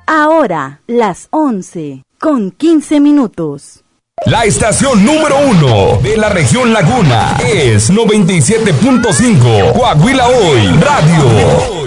Ahora, las 11:15. La estación número 1 de la región Laguna es 97.5 Coahuila Hoy Radio.